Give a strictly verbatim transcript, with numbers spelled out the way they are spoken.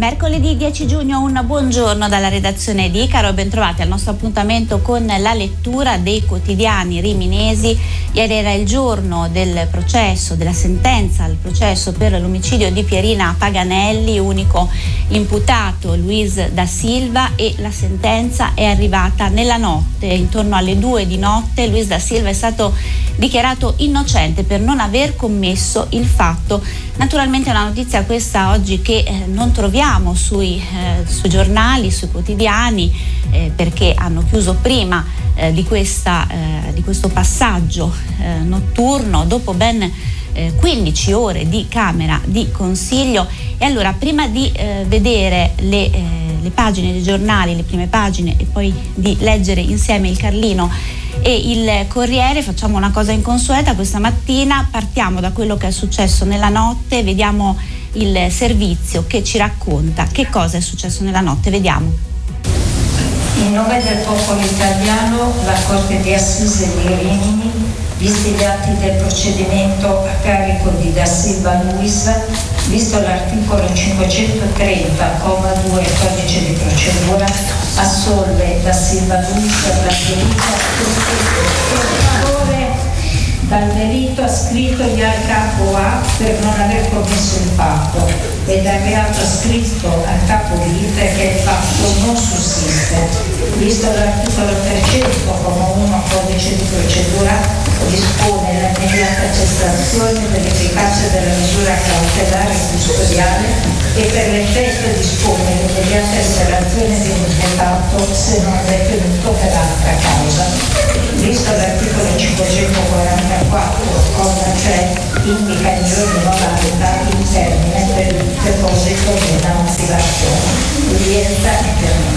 Mercoledì dieci giugno, un buongiorno dalla redazione di Icaro, ben trovati al nostro appuntamento con la lettura dei quotidiani riminesi. Ieri era il giorno del processo, della sentenza al processo per l'omicidio di Pierina Paganelli, unico imputato Luis da Silva, e la sentenza è arrivata nella notte, intorno alle due di notte. Luis da Silva è stato dichiarato innocente per non aver commesso il fatto. Naturalmente è una notizia questa oggi che eh, non troviamo sui, eh, sui giornali, sui quotidiani, eh, perché hanno chiuso prima eh, di, questa, eh, di questo passaggio eh, notturno, dopo ben eh, quindici ore di Camera di Consiglio. E allora, prima di eh, vedere le, eh, le pagine dei giornali, le prime pagine, e poi di leggere insieme il Carlino e il Corriere, facciamo una cosa inconsueta questa mattina: partiamo da quello che è successo nella notte, vediamo il servizio che ci racconta che cosa è successo nella notte. Vediamo. In nome del popolo italiano, la Corte di Assise di Rimini, visti gli atti del procedimento a carico di Da Silva Luis, visto l'articolo cinquecentotrenta, comma due codice di procedura, assolve Da Silva Luis dal delitto dal delitto ascrittogli al capo A per non aver commesso il fatto, e dal reato ascritto al capo B perché il fatto non sussiste. Visto l'articolo trecento, comma uno codice di procedura, dispone l'immediata cessazione dell'efficacia della misura cautelare custodiale e per l'effetto dispone l'immediata liberazione dell'imputato se non detenuto per altra causa. Visto l'articolo cinquecentoquarantaquattro, comma tre, indica in giorni novanta il termine per il deposito di una motivazione. L'udienza è terminata.